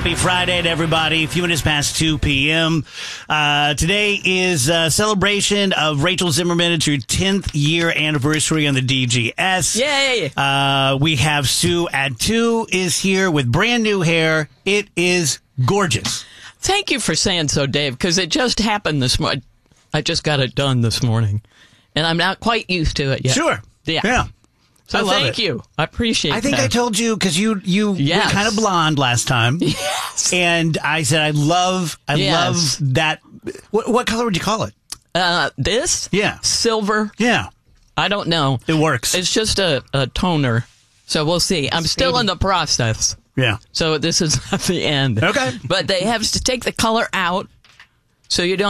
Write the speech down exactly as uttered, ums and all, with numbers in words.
Happy Friday to everybody. A few minutes past two p.m. Uh, today is a celebration of Rachel Zimmerman. It's her tenth year anniversary on the D G S. Yay! Uh, we have Sue at two is here with brand new hair. It is gorgeous. Thank you for saying so, Dave, because it just happened this morning. I just got it done this morning, and I'm not quite used to it yet. Sure. Yeah. Yeah. So I love thank it. you. I appreciate it. I think that. I told you because you you Yes. were kind of blonde last time. Yes. And I said I love I Yes. love that. What, what color would you call it? Uh, this? Yeah. Silver? Yeah. I don't know. It works. It's just a, a toner. So we'll see. I'm still in the process. Yeah. So this is not the end. Okay. But they have to take the color out so you don't